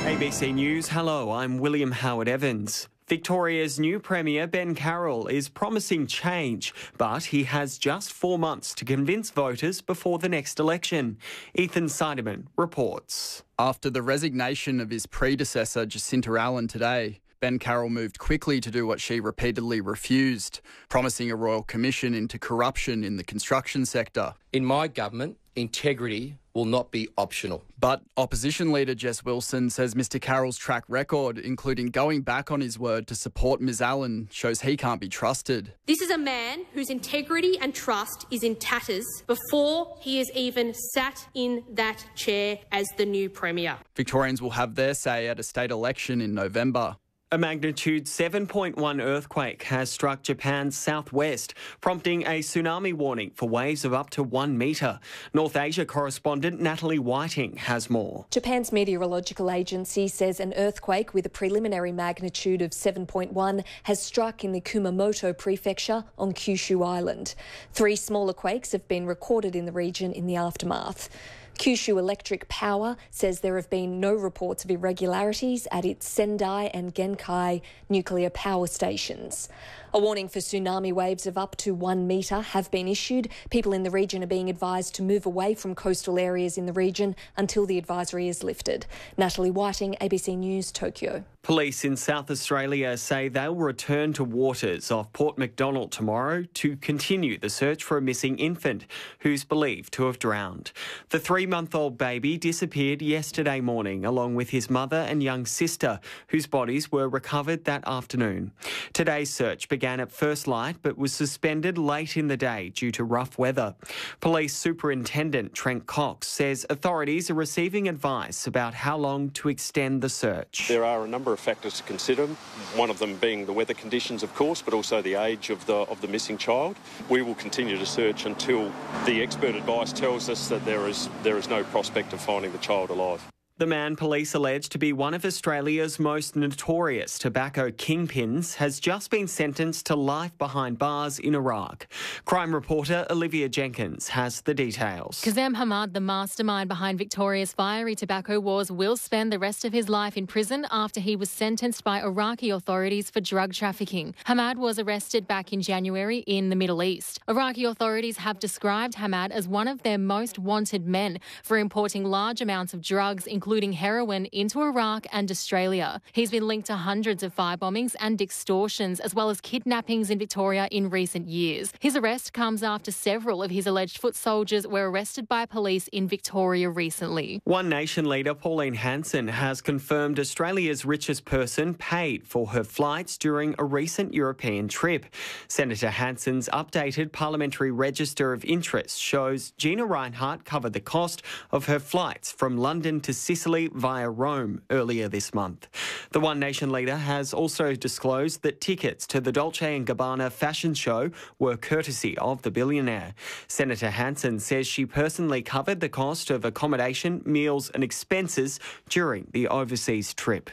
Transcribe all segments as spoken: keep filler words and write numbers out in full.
A B C News, hello, I'm William Howard-Evans. Victoria's new Premier, Ben Carroll, is promising change, but he has just four months to convince voters before the next election. Ethan Seidemann reports. After the resignation of his predecessor, Jacinta Allen, today, Ben Carroll moved quickly to do what she repeatedly refused, promising a royal commission into corruption in the construction sector. In my government, integrity will not be optional. But opposition leader Jess Wilson says Mr Carroll's track record, including going back on his word to support Ms Allen, shows he can't be trusted. This is a man whose integrity and trust is in tatters before he has even sat in that chair as the new Premier. Victorians will have their say at a state election in November. A magnitude seven point one earthquake has struck Japan's southwest, prompting a tsunami warning for waves of up to one metre. North Asia correspondent Natalie Whiting has more. Japan's meteorological agency says an earthquake with a preliminary magnitude of seven point one has struck in the Kumamoto prefecture on Kyushu Island. Three smaller quakes have been recorded in the region in the aftermath. Kyushu Electric Power says there have been no reports of irregularities at its Sendai and Genkai nuclear power stations. A warning for tsunami waves of up to one metre have been issued. People in the region are being advised to move away from coastal areas in the region until the advisory is lifted. Natalie Whiting, A B C News, Tokyo. Police in South Australia say they'll return to waters off Port Macdonald tomorrow to continue the search for a missing infant who's believed to have drowned. The three-month-old baby disappeared yesterday morning along with his mother and young sister, whose bodies were recovered that afternoon. Today's search began at first light but was suspended late in the day due to rough weather. Police Superintendent Trent Cox says authorities are receiving advice about how long to extend the search. There are a number of factors to consider, one of them being the weather conditions, of course, but also the age of the of the missing child. We will continue to search until the expert advice tells us that there is there is no prospect of finding the child alive. The man police allege to be one of Australia's most notorious tobacco kingpins has just been sentenced to life behind bars in Iraq. Crime reporter Olivia Jenkins has the details. Kazem Hamad, the mastermind behind Victoria's fiery tobacco wars, will spend the rest of his life in prison after he was sentenced by Iraqi authorities for drug trafficking. Hamad was arrested back in January in the Middle East. Iraqi authorities have described Hamad as one of their most wanted men for importing large amounts of drugs, including including heroin, into Iraq and Australia. He's been linked to hundreds of firebombings and extortions, as well as kidnappings in Victoria in recent years. His arrest comes after several of his alleged foot soldiers were arrested by police in Victoria recently. One Nation leader Pauline Hanson has confirmed Australia's richest person paid for her flights during a recent European trip. Senator Hanson's updated parliamentary register of interests shows Gina Rinehart covered the cost of her flights from London to Sicily via Rome earlier this month. The One Nation leader has also disclosed that tickets to the Dolce and Gabbana fashion show were courtesy of the billionaire. Senator Hanson says she personally covered the cost of accommodation, meals and expenses during the overseas trip.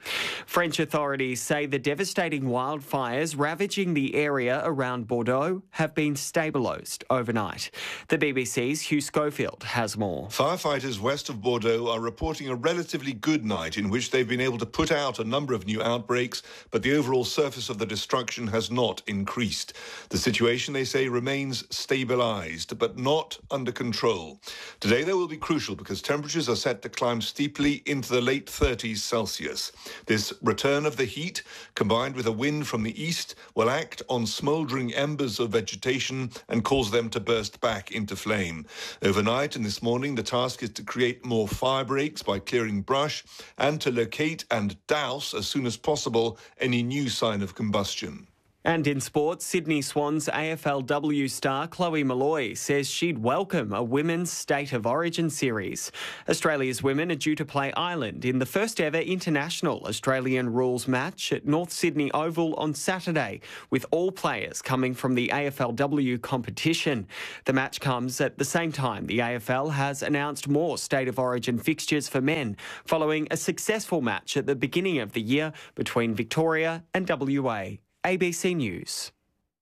French authorities say the devastating wildfires ravaging the area around Bordeaux have been stabilised overnight. The B B C's Hugh Schofield has more. Firefighters west of Bordeaux are reporting a relatively good night in which they've been able to put out a number of new outbreaks, but the overall surface of the destruction has not increased. The situation, they say, remains stabilised, but not under control. Today, though, will be crucial because temperatures are set to climb steeply into the late thirties Celsius. This return of the heat, combined with a wind from the east, will act on smouldering embers of vegetation and cause them to burst back into flame. Overnight and this morning, the task is to create more fire breaks by clearing brush and to locate and douse as soon as possible any new sign of combustion. And in sports, Sydney Swans A F L W star Chloe Molloy says she'd welcome a women's State of Origin series. Australia's women are due to play Ireland in the first ever international Australian rules match at North Sydney Oval on Saturday, with all players coming from the A F L W competition. The match comes at the same time the A F L has announced more State of Origin fixtures for men, following a successful match at the beginning of the year between Victoria and W A. A B C News.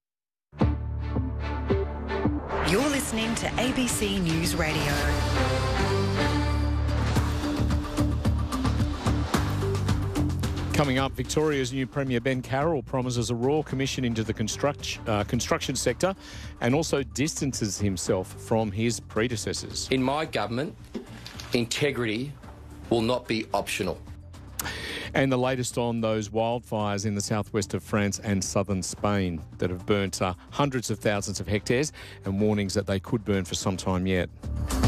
You're listening to A B C News Radio. Coming up, Victoria's new Premier Ben Carroll promises a royal commission into the construct, uh, construction sector and also distances himself from his predecessors. In my government, integrity will not be optional. And the latest on those wildfires in the southwest of France and southern Spain that have burnt uh, hundreds of thousands of hectares, and warnings that they could burn for some time yet.